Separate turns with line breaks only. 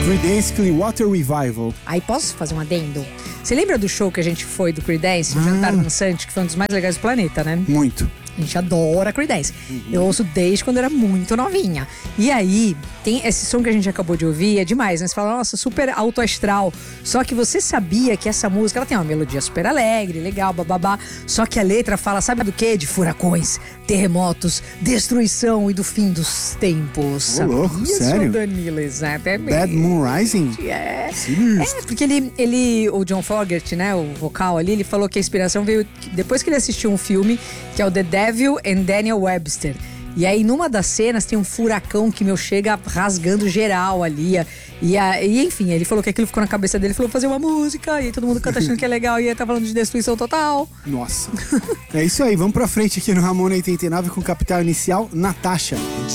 Creedence Clearwater Revival.
Aí posso fazer um adendo? Você lembra do show que a gente foi do Creedence, o Jantar Dançante, que foi um dos mais legais do planeta, né?
Muito.
A gente adora Creedence. Eu ouço desde quando era muito novinha. E aí, tem esse som que a gente acabou de ouvir, é demais, né? Você fala, nossa, super alto astral. Só que você sabia que essa música, ela tem uma melodia super alegre, legal, bababá. Só que a letra fala, sabe do quê? De furacões, terremotos, destruição e do fim dos tempos.
Ô, louco,
Isso,
sério?
Danilo, exatamente.
Bad Moon Rising?
É.
Sinistro.
É, porque o John Fogerty, né, o vocal ali, ele falou que a inspiração veio depois que ele assistiu um filme que é o The Devil and Daniel Webster. E aí, numa das cenas, tem um furacão que, chega rasgando geral ali. E enfim, ele falou que aquilo ficou na cabeça dele. Falou, fazer uma música, e aí todo mundo canta achando que é legal. E aí tá falando de destruição total.
Nossa. É isso aí, vamos pra frente aqui no Ramona 89 com o Capital Inicial, Natasha.